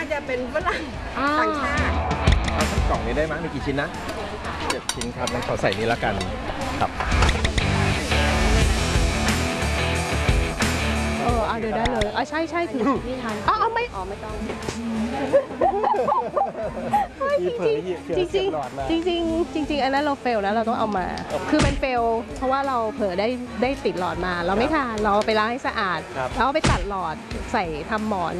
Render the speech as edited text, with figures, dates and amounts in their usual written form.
ากจะเป็นฝรั่งต่างชาติเอาทั้งกล่องนี้ได้ไหมมีกี่ชิ้นนะ7 ชิ้นครับงั้นขอใส่นี้ละกันครับเดี๋ยวได้เลยใช่ถือนี่ทันเอาไม่ไม่ต้องจริงจริงอันนั้นเราเฟลแล้วเราต้องเอามาคือมันเฟลเพราะว่าเราเผลอได้ติดหลอดมาเราไม่ทานเราไปล้างให้สะอาดแล้วไปตัดหลอดใส่ทำหมอน